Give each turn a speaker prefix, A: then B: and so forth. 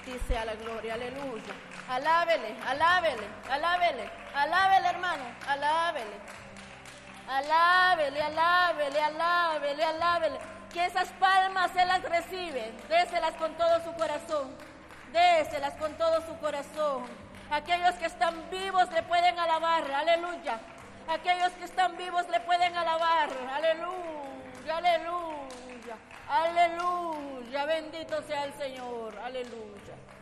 A: ti sea la gloria, aleluya. Alábele, alábele, alábele, alábele, hermano, alábele. Alábele, alábele, alábele, alábele. Que esas palmas se las reciben. Déselas con todo su corazón. Déselas con todo su corazón. Aquellos que están vivos le pueden alabar, aleluya. Aquellos que están vivos le pueden alabar, aleluya, aleluya, aleluya. Bendito sea el Señor, aleluya.